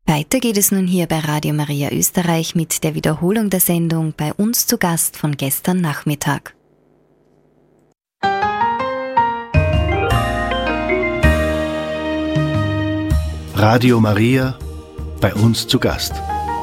Weiter geht es nun hier bei Radio Maria Österreich mit der Wiederholung der Sendung Bei uns zu Gast von gestern Nachmittag. Radio Maria, bei uns zu Gast.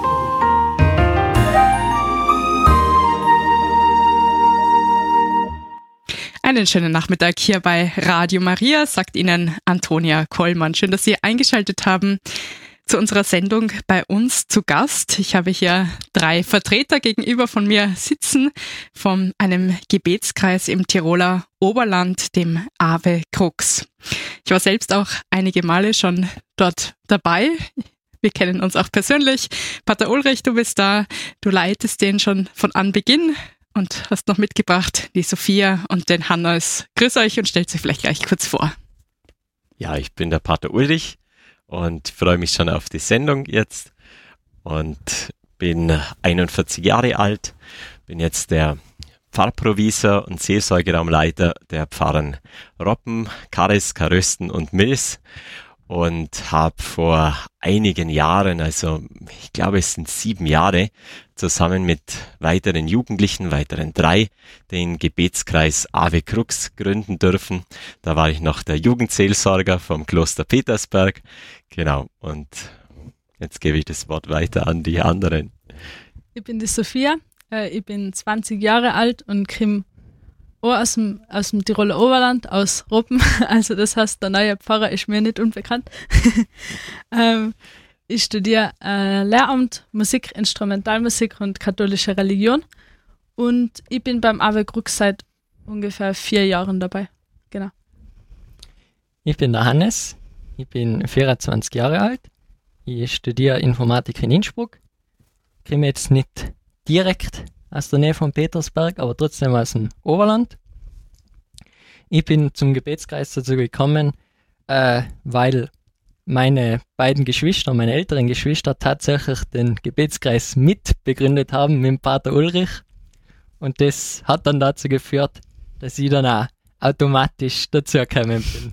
Einen schönen Nachmittag hier bei Radio Maria, sagt Ihnen Antonia Kollmann. Schön, dass Sie eingeschaltet haben zu unserer Sendung Bei uns zu Gast. Ich habe hier 3 Vertreter gegenüber von mir sitzen von einem Gebetskreis im Tiroler Oberland, dem Ave Crux. Ich war selbst auch einige Male schon dort dabei. Wir kennen uns auch persönlich. Pater Ulrich, du bist da. Du leitest den schon von Anbeginn und hast noch mitgebracht die Sophia und den Hannes. Grüß euch und stellt euch vielleicht gleich kurz vor. Ja, ich bin der Pater Ulrich und freue mich schon auf die Sendung jetzt und bin 41 Jahre alt, bin jetzt der Pfarrprovisor und Seelsorgeraumleiter der Pfarren Roppen, Karis, Karösten und Mils und habe vor einigen Jahren, also ich glaube es sind 7 Jahre, zusammen mit weiteren Jugendlichen, weiteren 3, den Gebetskreis Ave Crux gründen dürfen. Da war ich noch der Jugendseelsorger vom Kloster Petersberg. Genau, und jetzt gebe ich das Wort weiter an die anderen. Ich bin die Sophia, ich bin 20 Jahre alt und komme auch aus dem Tiroler Oberland, aus Roppen. Also das heißt, der neue Pfarrer ist mir nicht unbekannt. Ich studiere Lehramt, Musik, Instrumentalmusik und katholische Religion. Und ich bin beim Ave Crux seit ungefähr 4 Jahren dabei. Genau. Ich bin der Hannes, ich bin 24 Jahre alt. Ich studiere Informatik in Innsbruck. Ich komme jetzt nicht direkt aus der Nähe von Petersberg, aber trotzdem aus dem Oberland. Ich bin zum Gebetskreis dazu gekommen, weil meine beiden Geschwister, meine älteren Geschwister, tatsächlich den Gebetskreis mit begründet haben mit dem Pater Ulrich. Und das hat dann dazu geführt, dass ich dann auch automatisch dazugekommen bin.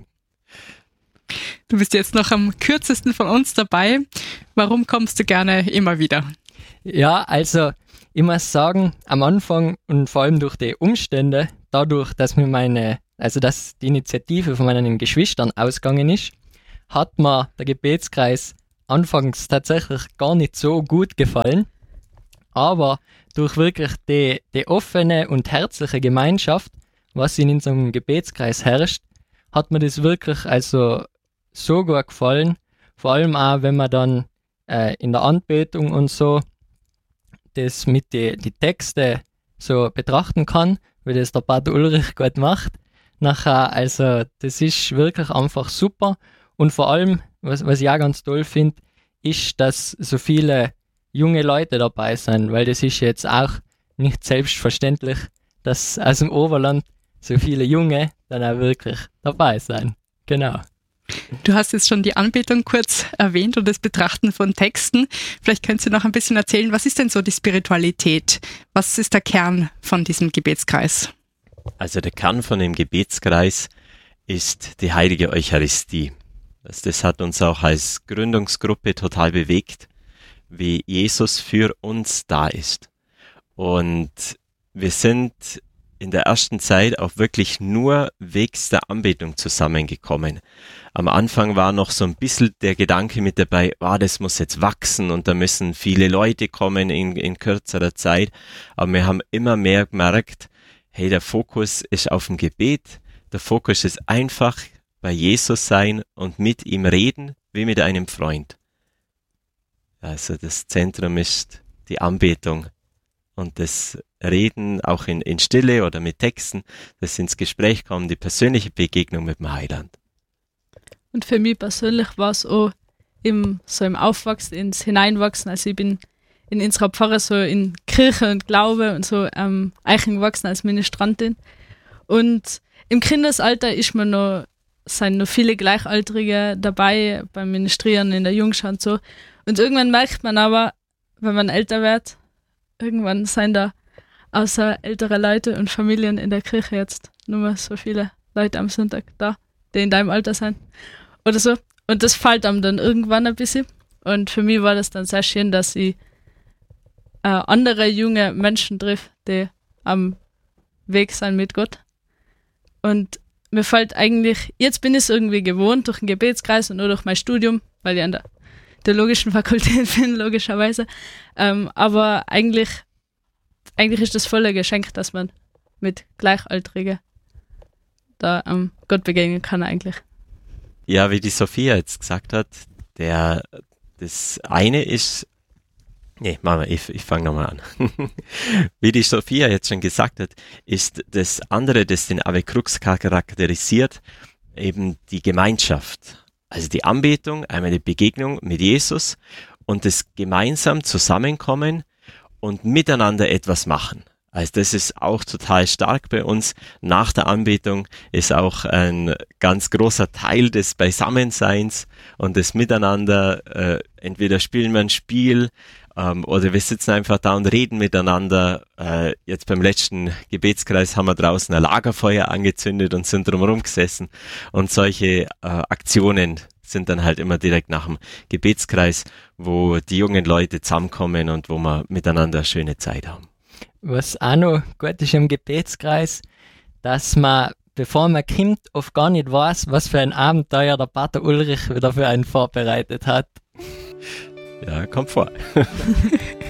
Du bist jetzt noch am kürzesten von uns dabei. Warum kommst du gerne immer wieder? Ja, also ich muss sagen, am Anfang und vor allem durch die Umstände, dadurch, dass dass die Initiative von meinen Geschwistern ausgegangen ist, hat mir der Gebetskreis anfangs tatsächlich gar nicht so gut gefallen. Aber durch wirklich die offene und herzliche Gemeinschaft, was in unserem Gebetskreis herrscht, hat mir das wirklich also so gut gefallen. Vor allem auch, wenn man dann in der Anbetung und so das mit die Texte so betrachten kann, wie das der Pater Ulrich gut macht. Nachher, also das ist wirklich einfach super. Und vor allem, was ich auch ganz toll finde, ist, dass so viele junge Leute dabei sind, weil das ist jetzt auch nicht selbstverständlich, dass aus dem Oberland so viele Junge dann auch wirklich dabei sind. Genau. Du hast jetzt schon die Anbetung kurz erwähnt und das Betrachten von Texten. Vielleicht könntest du noch ein bisschen erzählen, was ist denn so die Spiritualität? Was ist der Kern von diesem Gebetskreis? Also der Kern von dem Gebetskreis ist die heilige Eucharistie. Das hat uns auch als Gründungsgruppe total bewegt, wie Jesus für uns da ist. Und wir sind in der ersten Zeit auch wirklich nur wegs der Anbetung zusammengekommen. Am Anfang war noch so ein bisschen der Gedanke mit dabei, das muss jetzt wachsen und da müssen viele Leute kommen in kürzerer Zeit. Aber wir haben immer mehr gemerkt, hey, der Fokus ist auf dem Gebet, der Fokus ist einfach bei Jesus sein und mit ihm reden, wie mit einem Freund. Also das Zentrum ist die Anbetung und das Reden auch in Stille oder mit Texten, das ins Gespräch kommen, die persönliche Begegnung mit dem Heiland. Und für mich persönlich war es auch im Aufwachsen, ins Hineinwachsen. Also ich bin in unserer Pfarre so in Kirche und Glaube und so eingewachsen als Ministrantin. Und im Kindesalter sind noch viele Gleichaltrige dabei beim Ministrieren in der Jungschau und so. Und irgendwann merkt man aber, wenn man älter wird, irgendwann sind da außer ältere Leute und Familien in der Kirche jetzt nur mehr so viele Leute am Sonntag da, die in deinem Alter sind oder so. Und das fällt einem dann irgendwann ein bisschen. Und für mich war das dann sehr schön, dass ich andere junge Menschen treffe, die am Weg sind mit Gott. Und mir fällt eigentlich, jetzt bin ich es irgendwie gewohnt durch den Gebetskreis und nur durch mein Studium, weil ich an der theologischen Fakultät bin, logischerweise. Aber eigentlich ist das volle Geschenk, dass man mit Gleichaltrigen da Gott begegnen kann eigentlich. Ja, wie die Sophia jetzt gesagt hat, das eine ist, ich fange nochmal an. Wie die Sophia jetzt schon gesagt hat, ist das andere, das den Ave Crux charakterisiert, eben die Gemeinschaft. Also die Anbetung, einmal die Begegnung mit Jesus und das gemeinsam Zusammenkommen und miteinander etwas machen. Also das ist auch total stark bei uns. Nach der Anbetung ist auch ein ganz großer Teil des Beisammenseins und des Miteinander. Entweder spielen wir ein Spiel oder wir sitzen einfach da und reden miteinander. Jetzt beim letzten Gebetskreis haben wir draußen ein Lagerfeuer angezündet und sind drumherum gesessen. Und solche Aktionen sind dann halt immer direkt nach dem Gebetskreis, wo die jungen Leute zusammenkommen und wo wir miteinander eine schöne Zeit haben. Was auch noch gut ist im Gebetskreis, dass man, bevor man kommt, oft gar nicht weiß, was für ein Abenteuer der Pater Ulrich wieder für einen vorbereitet hat. Ja, kommt vor.